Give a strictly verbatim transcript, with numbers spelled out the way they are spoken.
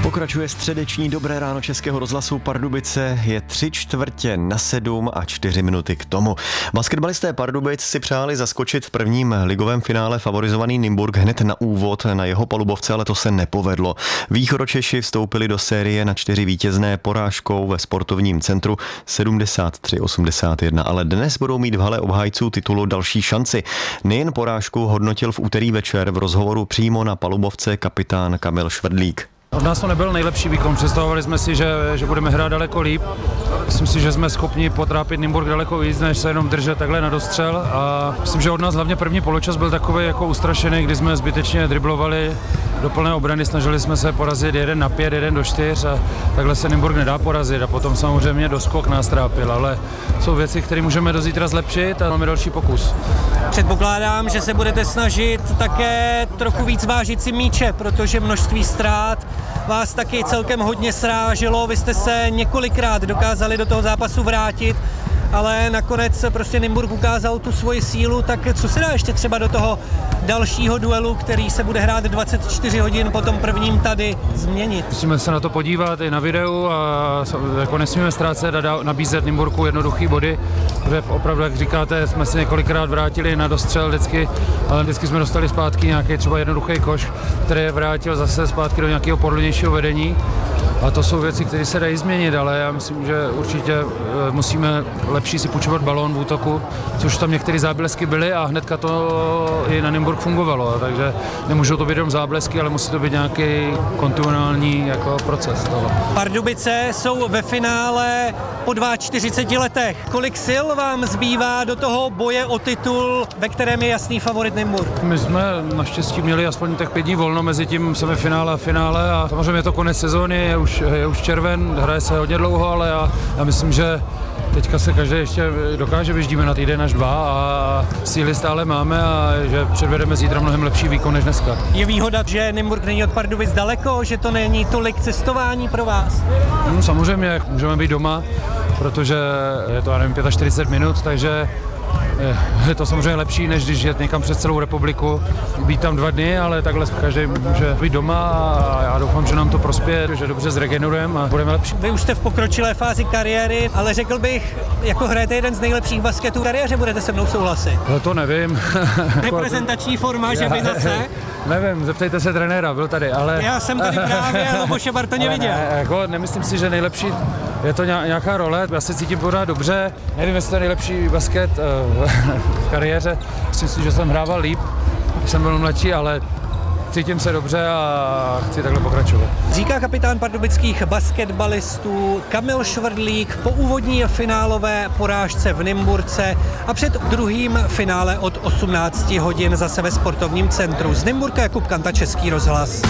Pokračuje středeční Dobré ráno Českého rozhlasu Pardubice, je tři čtvrtě na sedm a čtyři minuty k tomu. Basketbalisté Pardubic si přáli zaskočit v prvním ligovém finále favorizovaný Nymburk hned na úvod na jeho palubovce, ale to se nepovedlo. Východočeši vstoupili do série na čtyři vítězné porážkou ve sportovním centru sedmdesát tři osmdesát jedna, ale dnes budou mít v hale obhájců titulu další šanci. Nejen porážku hodnotil v úterý večer v rozhovoru přímo na palubovce kapitán Kamil Švrdlík. Od nás to nebyl nejlepší výkon, představovali jsme si, že, že budeme hrát daleko líp. Myslím si, že jsme schopni potrápit Nymburk daleko víc, než se jenom držet takhle na dostřel. A myslím, že od nás hlavně první poločas byl takový jako ustrašený, kdy jsme zbytečně driblovali do plné obrany, snažili jsme se porazit jeden na pět, jeden do čtyř a takhle se Nymburk nedá porazit a potom samozřejmě doskok nás trápil, ale jsou věci, které můžeme do zítra zlepšit a máme další pokus. Předpokládám, že se budete snažit také trochu víc vážit si míče, protože množství ztrát vás taky celkem hodně sráželo, vy jste se několikrát dokázali do toho zápasu vrátit, ale nakonec prostě Nymburk ukázal tu svoji sílu, tak co se dá ještě třeba do toho dalšího duelu, který se bude hrát dvacet čtyři hodin po tom prvním tady, změnit? Musíme se na to podívat i na videu a jako nesmíme ztrácet a nabízet Nymburku jednoduchý body, protože opravdu, jak říkáte, jsme se několikrát vrátili na dostřel vždycky, ale vždycky jsme dostali zpátky nějaký třeba jednoduchý koš, který je vrátil zase zpátky do nějakého pohodlnějšího vedení. A to jsou věci, které se dají změnit, ale já myslím, že určitě musíme lepší si půjčovat balón v útoku, což tam některé záblesky byly a hnedka to i na Nymburk fungovalo, takže nemůžou to být jenom záblesky, ale musí to být nějaký kontinuální jako proces toho. Pardubice jsou ve finále po čtyřiceti dvou letech. Kolik sil vám zbývá do toho boje o titul, ve kterém je jasný favorit Nymburk? My jsme naštěstí měli aspoň těch pět dní volno mezi tím semifinále a finále a samozřejmě je to konec sezóny, je už, je už červen, hraje se hodně dlouho, ale já, já myslím, že teďka se každý ještě dokáže, vyždíme na týden až dva a síly stále máme a že předvedeme zítra mnohem lepší výkon než dneska. Je výhoda, že Nymburk není od Pardubic daleko, že to není tolik cestování pro vás? No, samozřejmě můžeme být doma, protože je to, já nevím, čtyřicet pět minut, takže je to samozřejmě lepší, než když jet někam přes celou republiku, být tam dva dny, ale takhle každý může být doma a já doufám, že nám to prospěje, že dobře zregenerujeme a budeme lepší. Vy už jste v pokročilé fázi kariéry, ale řekl bych, jako hrajete jeden z nejlepších basketů v kariéře, budete se mnou souhlasit? No to nevím. Reprezentační forma, že by zase? Nevím, zeptejte se trenéra, byl tady, ale... Já jsem tady právě Luboše Bartoně viděl. Ne, jako nemyslím si, že nejlepší, je to nějaká role, já se cítím pořád dobře, nevím, jestli to je nejlepší basket uh, v kariéře, myslím si, že jsem hrával líp, když jsem byl mladší, ale cítím se dobře a chci takhle pokračovat. Říká kapitán pardubických basketbalistů Kamil Švrdlík po úvodní finálové porážce v Nymburce a před druhým finále od osmnácti hodin zase ve sportovním centru. Z Nymburka Jakub Kanta, Český rozhlas.